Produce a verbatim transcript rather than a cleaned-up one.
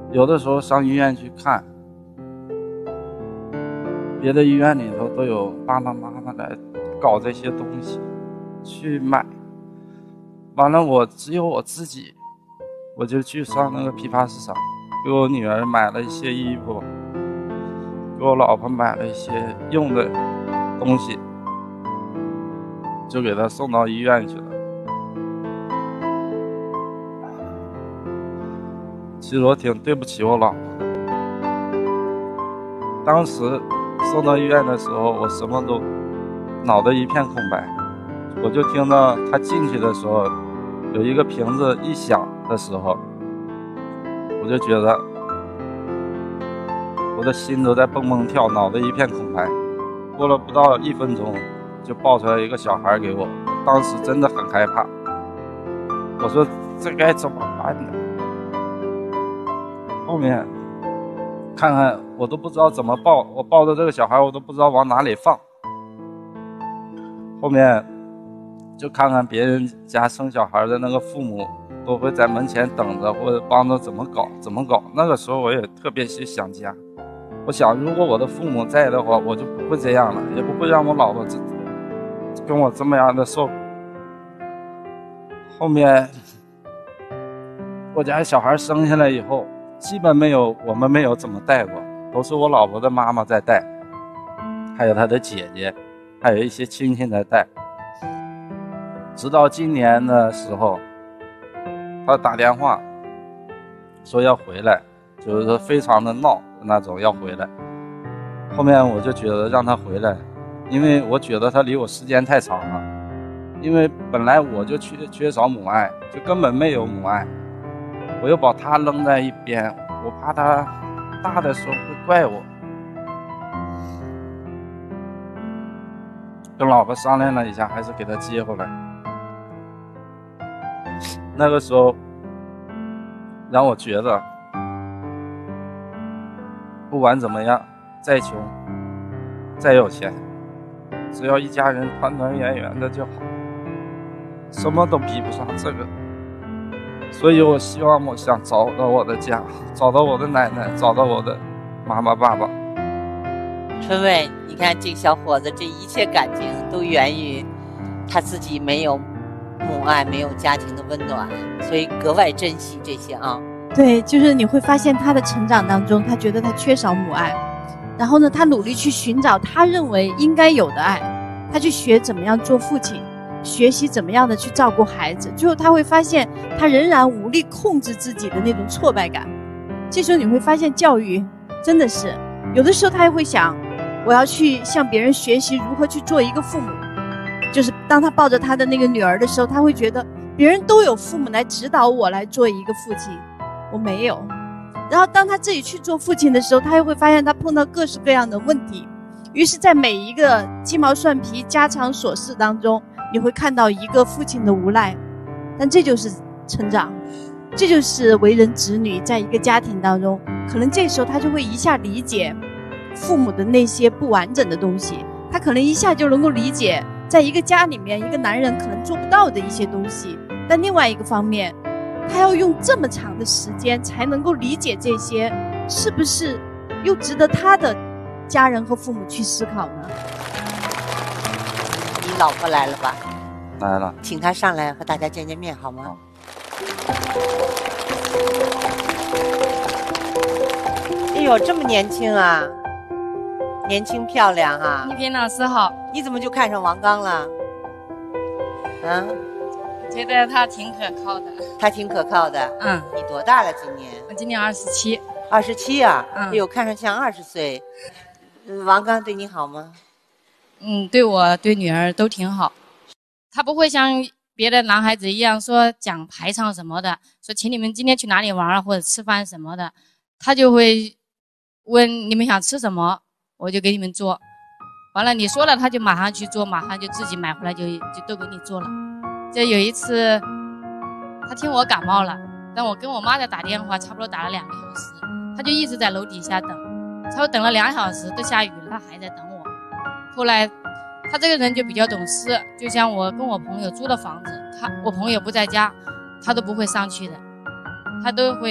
有的时候上医院去看，别的医院里头都有爸爸妈妈来搞这些东西去买，完了我只有我自己，我就去上那个批发市场，给我女儿买了一些衣服，给我老婆买了一些用的东西，就给她送到医院去了。其实我挺对不起我老婆的，当时送到医院的时候，我什么都脑袋一片空白，我就听到她进去的时候，有一个瓶子一响的时候，我就觉得我的心都在蹦蹦跳，脑袋一片空白。过了不到一分钟，就抱出来一个小孩给我，当时真的很害怕。我说这该怎么办呢？后面看看我都不知道怎么抱，我抱着这个小孩我都不知道往哪里放。后面就看看别人家生小孩的那个父母都会在门前等着，或者帮着怎么搞怎么搞。那个时候我也特别想家，我想如果我的父母在的话，我就不会这样了，也不会让我老婆跟我这么样的受苦。后面我家小孩生下来以后，基本没有我们没有怎么带过，都是我老婆的妈妈在带，还有她的姐姐，还有一些亲戚在带。直到今年的时候，她打电话说要回来，就是说非常的闹的那种要回来。后面我就觉得让她回来，因为我觉得她离我时间太长了，因为本来我就缺缺少母爱，就根本没有母爱，我又把她扔在一边，我怕她大的时候会怪我。跟老婆商量了一下，还是给她接回来。那个时候让我觉得不管怎么样，再穷再有钱，只要一家人团团圆圆的就好，什么都比不上这个。所以我希望我想找到我的家，找到我的奶奶，找到我的妈妈爸爸。 春伟，你看这小伙子这一切感情都源于他自己没有母爱，没有家庭的温暖，所以格外珍惜这些啊。 对，就是你会发现他的成长当中，他觉得他缺少母爱，然后呢，他努力去寻找他认为应该有的爱，他去学怎么样做父亲，学习怎么样的去照顾孩子，最后他会发现他仍然无力控制自己的那种挫败感。这时候你会发现教育真的是有的时候他也会想，我要去向别人学习如何去做一个父母。就是当他抱着他的那个女儿的时候，他会觉得别人都有父母来指导我来做一个父亲，我没有。然后当他自己去做父亲的时候，他又会发现他碰到各式各样的问题，于是在每一个鸡毛蒜皮家常琐事当中，你会看到一个父亲的无奈。但这就是成长，这就是为人子女在一个家庭当中，可能这时候他就会一下理解父母的那些不完整的东西，他可能一下就能够理解在一个家里面一个男人可能做不到的一些东西。但另外一个方面，他要用这么长的时间才能够理解这些，是不是又值得他的家人和父母去思考呢？ 你老婆来了吧？ 来了， 请她上来和大家见见面好吗？哎呦，这么年轻啊，年轻漂亮啊！ 一平老师好。 你怎么就看上王刚了？啊？ 觉得他挺可靠的。 他挺可靠的。 嗯。 你多大了？今年？ 我今年二十七。 二十七啊？ 嗯。 哎呦，看上像二十岁。王刚对你好吗？ 嗯，对我对女儿都挺好。他不会像别的男孩子一样说讲排场什么的，说请你们今天去哪里玩或者吃饭什么的，他就会问你们想吃什么，我就给你们做。完了你说了，他就马上去做，马上就自己买回来就就都给你做了。就有一次，他听我感冒了，但我跟我妈在打电话，差不多打了两个小时，他就一直在楼底下等，差不多等了两小时，都下雨了，他还在等我。后来，他这个人就比较懂事，就像我跟我朋友租的房子，他我朋友不在家，他都不会上去的，他都会。